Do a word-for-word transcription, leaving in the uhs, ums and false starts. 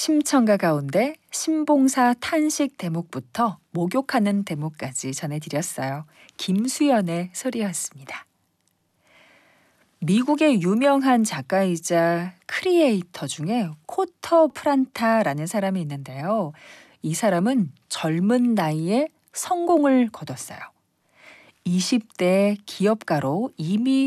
심청가 가운데 신봉사 탄식 대목부터 목욕하는 대목까지 전해드렸어요. 김수연의 소리였습니다. 미국의 유명한 작가이자 크리에이터 중에 코터 프란타라는 사람이 있는데요. 이 사람은 젊은 나이에 성공을 거뒀어요. 이십 대 기업가로 이미